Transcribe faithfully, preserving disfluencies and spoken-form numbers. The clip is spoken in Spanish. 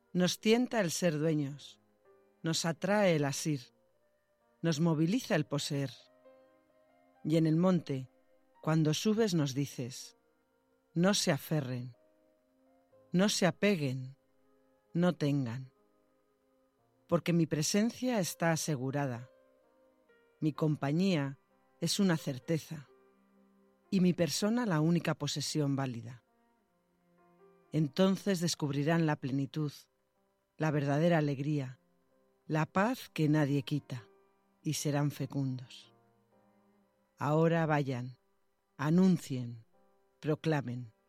Nos tienta el ser dueños, nos atrae el asir, nos moviliza el poseer. Y en el monte, cuando subes nos dices, no se aferren, no se apeguen, no tengan, porque mi presencia está asegurada, mi compañía es una certeza y mi persona la única posesión válida. Entonces descubrirán la plenitud, la verdadera alegría, la paz que nadie quita, y serán fecundos. Ahora vayan, anuncien, proclamen.